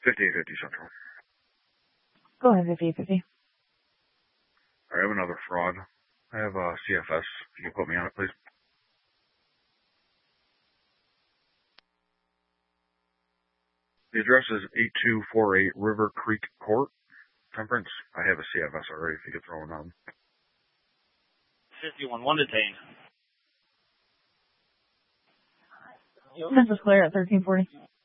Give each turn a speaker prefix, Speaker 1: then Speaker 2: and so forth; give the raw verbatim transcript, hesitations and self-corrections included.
Speaker 1: fifty-eight fifty Central.
Speaker 2: Go ahead, fifty-eight fifty.
Speaker 1: I have another fraud. I have a C F S. If you can put me on it, please. The address is eight two four eight River Creek Court, Temperance. I have a C F S already, if you could throw it on.
Speaker 3: fifty-one, one detained.
Speaker 2: Census clear at thirteen forty.